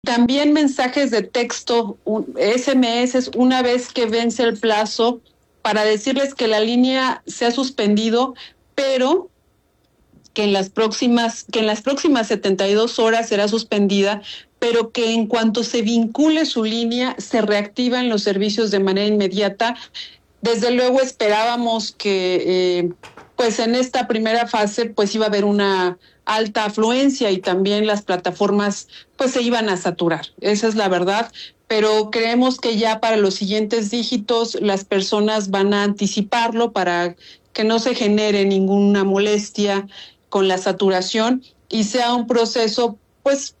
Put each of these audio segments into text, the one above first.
También mensajes de texto, SMS, una vez que vence el plazo, para decirles que la línea se ha suspendido, pero que en las próximas 72 horas será suspendida, pero que en cuanto se vincule su línea, se reactivan los servicios de manera inmediata. Desde luego esperábamos que pues en esta primera fase pues iba a haber una alta afluencia y también las plataformas pues se iban a saturar, esa es la verdad, pero creemos que ya para los siguientes dígitos las personas van a anticiparlo para que no se genere ninguna molestia con la saturación y sea un proceso pues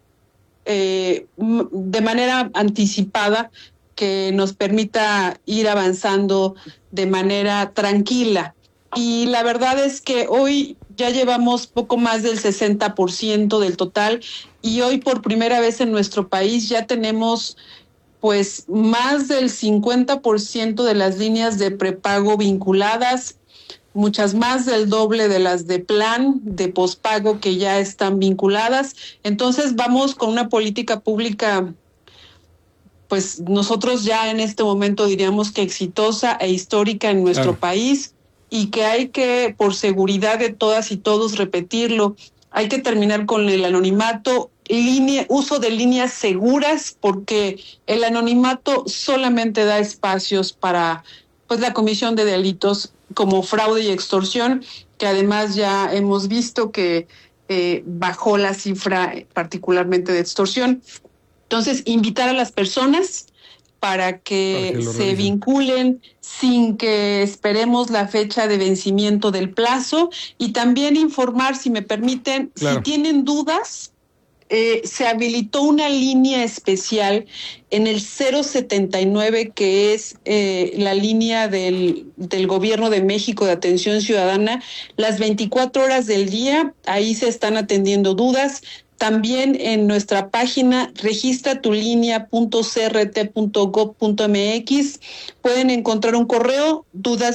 de manera anticipada que nos permita ir avanzando de manera tranquila. Y la verdad es que hoy ya llevamos poco más del 60% del total y hoy por primera vez en nuestro país ya tenemos pues más del 50% de las líneas de prepago vinculadas, muchas más del doble de las de plan de pospago que ya están vinculadas. Entonces vamos con una política pública, pues nosotros ya en este momento diríamos que exitosa e histórica en nuestro país y que hay que, por seguridad de todas y todos, repetirlo, hay que terminar con el anonimato, uso de líneas seguras, porque el anonimato solamente da espacios para pues la comisión de delitos como fraude y extorsión, que además ya hemos visto que bajó la cifra particularmente de extorsión. Entonces, invitar a las personas para que se vinculen sin que esperemos la fecha de vencimiento del plazo y también informar, si me permiten, si tienen dudas, se habilitó una línea especial en el 079, que es la línea del Gobierno de México de Atención Ciudadana, las 24 horas del día, ahí se están atendiendo dudas. También en nuestra página registratulinea.crt.gov.mx pueden encontrar un correo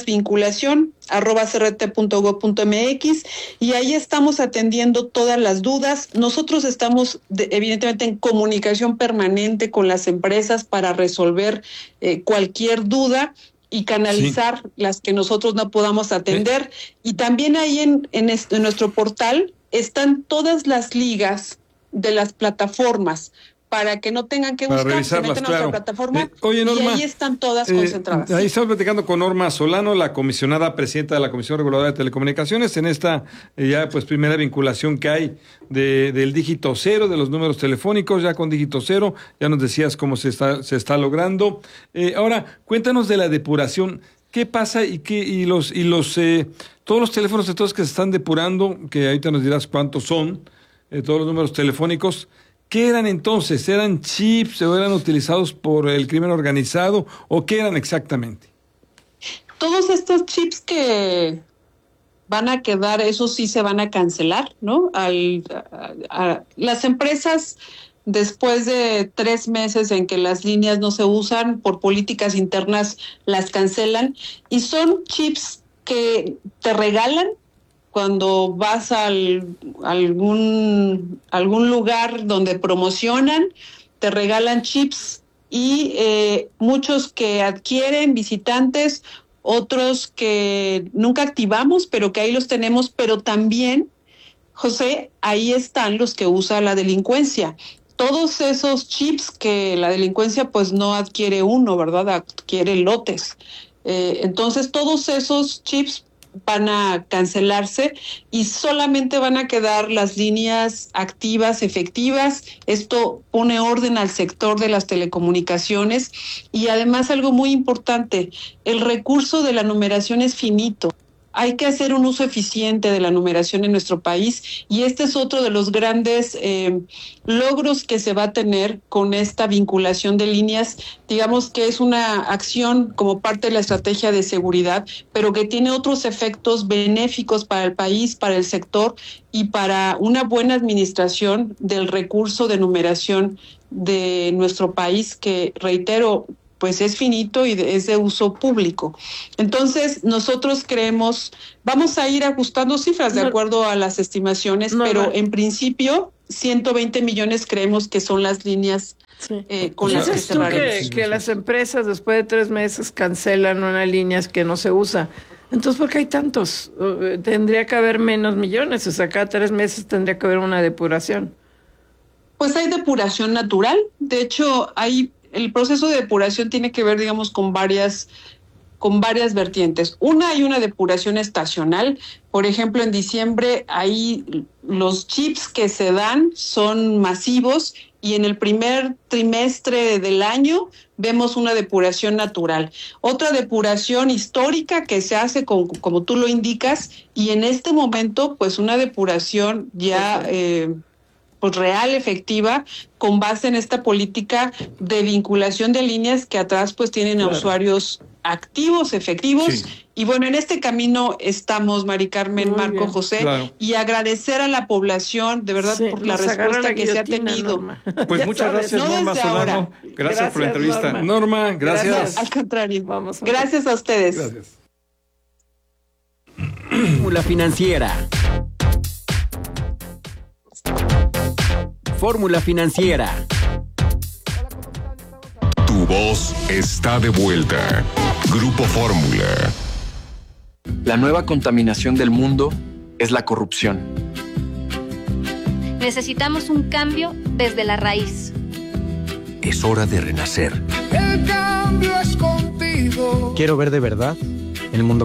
dudasvinculación@crt.gov.mx y ahí estamos atendiendo todas las dudas. Nosotros estamos evidentemente en comunicación permanente con las empresas para resolver cualquier duda y canalizar las que nosotros no podamos atender. Y también ahí en nuestro portal están todas las ligas de las plataformas para que no tengan que buscar, se meten a nuestra plataforma oye, Norma, y ahí están todas concentradas. Ahí estamos platicando con Norma Solano, la comisionada presidenta de la Comisión Reguladora de Telecomunicaciones, en esta ya pues primera vinculación que hay del dígito cero, de los números telefónicos, ya con dígito cero, ya nos decías cómo se está logrando. Ahora, cuéntanos de la depuración. ¿Qué pasa todos los teléfonos de todos que se están depurando, que ahorita nos dirás cuántos son, todos los números telefónicos, ¿qué eran entonces? ¿Eran chips o eran utilizados por el crimen organizado o qué eran exactamente? Todos estos chips que van a quedar, esos sí se van a cancelar, ¿no? Las empresas, después de 3 meses en que las líneas no se usan, por políticas internas las cancelan, y son chips que te regalan cuando vas a algún lugar donde promocionan, te regalan chips y muchos que adquieren visitantes, otros que nunca activamos, pero que ahí los tenemos, pero también, José, ahí están los que usa la delincuencia. Todos esos chips que la delincuencia pues no adquiere uno, ¿verdad? Adquiere lotes. Entonces todos esos chips van a cancelarse y solamente van a quedar las líneas activas, efectivas. Esto pone orden al sector de las telecomunicaciones y además algo muy importante, el recurso de la numeración es finito. Hay que hacer un uso eficiente de la numeración en nuestro país y este es otro de los grandes logros que se va a tener con esta vinculación de líneas. Digamos que es una acción como parte de la estrategia de seguridad, pero que tiene otros efectos benéficos para el país, para el sector y para una buena administración del recurso de numeración de nuestro país, que reitero, pues es finito y es de uso público. Entonces, nosotros creemos, vamos a ir ajustando cifras de acuerdo a las estimaciones, pero en principio 120 millones creemos que son las líneas con las que cerraremos. Que las empresas después de 3 meses cancelan una línea que no se usa. Entonces, ¿por qué hay tantos? Tendría que haber menos millones, o sea, cada 3 meses tendría que haber una depuración. Pues hay depuración natural. De hecho, el proceso de depuración tiene que ver, digamos, con varias vertientes. Hay una depuración estacional. Por ejemplo, en diciembre ahí los chips que se dan son masivos y en el primer trimestre del año vemos una depuración natural. Otra depuración histórica que se hace como tú lo indicas, y en este momento pues una depuración ya pues real, efectiva, con base en esta política de vinculación de líneas que atrás pues tienen a usuarios activos, efectivos, y bueno, en este camino estamos, Mari Carmen, muy Marco, bien. José, y agradecer a la población, de verdad, por la respuesta que se ha tenido. Norma. Pues muchas gracias, Norma Solano. Gracias por la entrevista. Norma, gracias. Al contrario, gracias a ustedes. Gracias. Fórmula Financiera. Fórmula Financiera. Tu voz está de vuelta. Grupo Fórmula. La nueva contaminación del mundo es la corrupción. Necesitamos un cambio desde la raíz. Es hora de renacer. El cambio es contigo. Quiero ver de verdad el mundo